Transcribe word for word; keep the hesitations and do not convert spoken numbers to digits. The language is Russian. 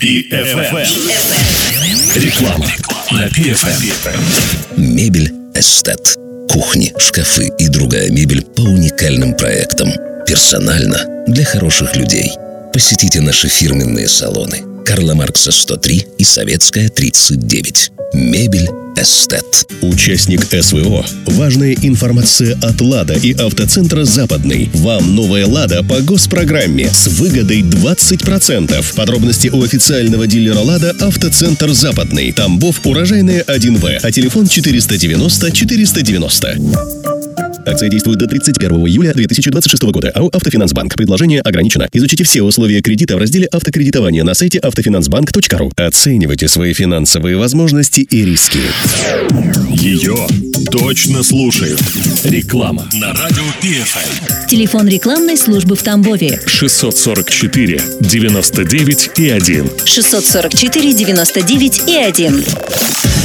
пи эф эм. Реклама на пи эф эм. Мебель «Эстет». Кухни, шкафы и другая мебель по уникальным проектам. Персонально для хороших людей. Посетите наши фирменные салоны. Карла Маркса сто три и Советская тридцать девять. Мебель «Эстет». Участник эс вэ о. Важная информация от «Лада» и автоцентра «Западный». Вам новая «Лада» по госпрограмме с выгодой двадцать процентов. Подробности у официального дилера «Лада» автоцентр «Западный». Тамбов, Урожайная один вэ. А телефон четыреста девяносто четыреста девяносто. Акция действует до тридцать первого июля две тысячи двадцать шестого года. АО «Автофинансбанк». Предложение ограничено. Изучите все условия кредита в разделе «Автокредитование» на сайте автофинансбанк точка ру. Оценивайте свои финансовые возможности и риски. Ее точно слушают. Реклама на радио пи эф эм. Телефон рекламной службы в Тамбове шестьсот сорок четыре девяносто девять и один. шестьсот сорок четыре девяносто девять и один.